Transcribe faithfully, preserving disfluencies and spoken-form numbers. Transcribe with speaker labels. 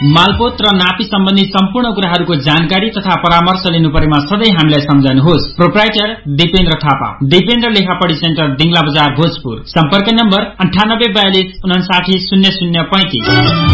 Speaker 1: मालपोत र नापी सम्बन्धी सम्पूर्ण कुराहरूको जानकारी तथा परामर्श लिनु परेमा सधैँ हामीलाई सम्झनुहोस्। प्रोप्राइटर दिपेन्द्र थापा, दिपेन्द्र लेखापढी सेन्टर, दिङला बजार, भोजपुर। सम्पर्क नम्बर अन्ठानब्बे बयालिस उनासाठी शून्य शून्य पैंतिस।